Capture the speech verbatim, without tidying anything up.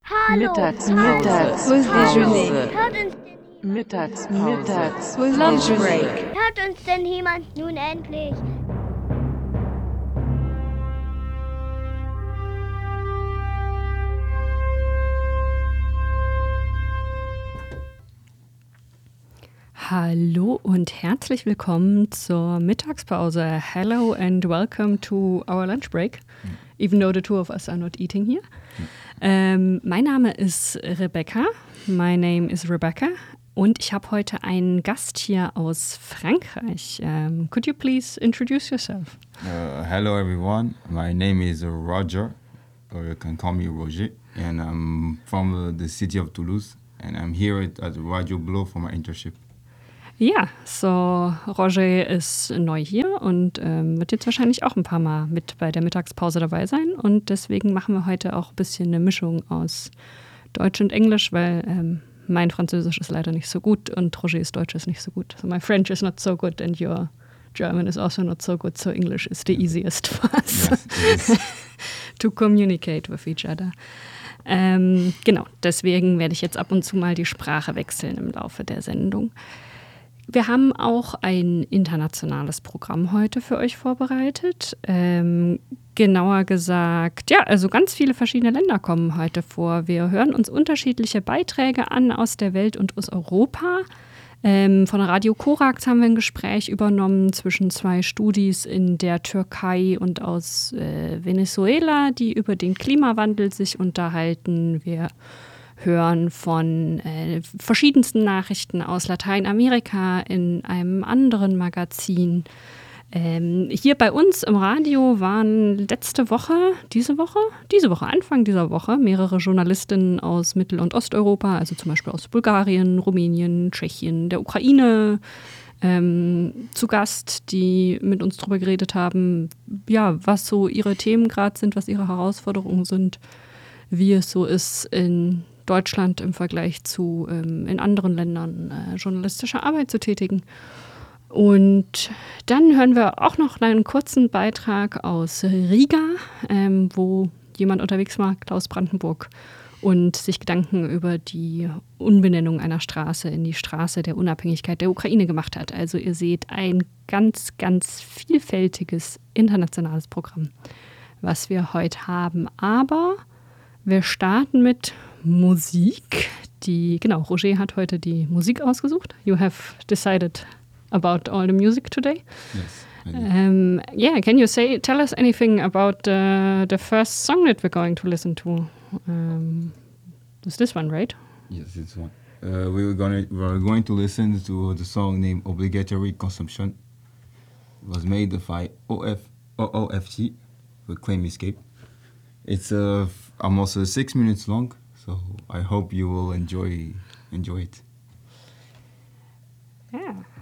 Hallo. Mittags, Pause déjeuner. Hört uns denn, Mittagspause. Mittags, Lunch break. hört uns denn jemand nun endlich? Hallo und herzlich willkommen zur Mittagspause. Hello and welcome to our lunch break, even though the two of us are not eating here. Ähm, mein Name ist Rebecca. My name is Rebecca. Und ich habe heute einen Gast hier aus Frankreich. Um, could you please introduce yourself? Uh, hello everyone, my name is Roger, or you can call me Roger, and I'm from uh, the city of Toulouse, and I'm here at, at Radio Bleu for my internship. Ja, so Roger ist neu hier und ähm, wird jetzt wahrscheinlich auch ein paar Mal mit bei der Mittagspause dabei sein. Und deswegen machen wir heute auch ein bisschen eine Mischung aus Deutsch und Englisch, weil ähm, mein Französisch ist leider nicht so gut und Rogers Deutsch ist nicht so gut. So my French is not so good and your German is also not so good, so English is the easiest for us Yes, it is. to communicate with each other. Ähm, genau, deswegen werde ich jetzt ab und zu mal die Sprache wechseln im Laufe der Sendung. Wir haben auch ein internationales Programm heute für euch vorbereitet. Ähm, genauer gesagt, ja, also ganz viele verschiedene Länder kommen heute vor. Wir hören uns unterschiedliche Beiträge an aus der Welt und aus Europa. Ähm, von Radio Korax haben wir ein Gespräch übernommen zwischen zwei Studis in der Türkei und aus äh, Venezuela, die über den Klimawandel sich unterhalten. Wir hören von äh, verschiedensten Nachrichten aus Lateinamerika in einem anderen Magazin. Ähm, hier bei uns im Radio waren letzte Woche, diese Woche, diese Woche, Anfang dieser Woche, mehrere Journalistinnen aus Mittel- und Osteuropa, also zum Beispiel aus Bulgarien, Rumänien, Tschechien, der Ukraine, ähm, zu Gast, die mit uns darüber geredet haben, ja, was so ihre Themen gerade sind, was ihre Herausforderungen sind, wie es so ist in Deutschland im Vergleich zu ähm, in anderen Ländern äh, journalistische Arbeit zu tätigen. Und dann hören wir auch noch einen kurzen Beitrag aus Riga, ähm, wo jemand unterwegs war, Klaus Brandenburg, und sich Gedanken über die Umbenennung einer Straße in die Straße der Unabhängigkeit der Ukraine gemacht hat. Also ihr seht ein ganz, ganz vielfältiges internationales Programm, was wir heute haben. Aber wir starten mit Musik. Die, genau, Roger hat heute die Musik ausgesucht. You have decided about all the music today. Yes, I do. Um, yeah, can you say, tell us anything about uh, the first song that we're going to listen to? Um, it's this one, right? Yes, it's one. Uh, we were gonna we're going to listen to the song named "Obligatory Consumption." It was made by O F O O F T with Claim Escape. It's uh, f- almost uh, six minutes long, so I hope you will enjoy enjoy it. Yeah.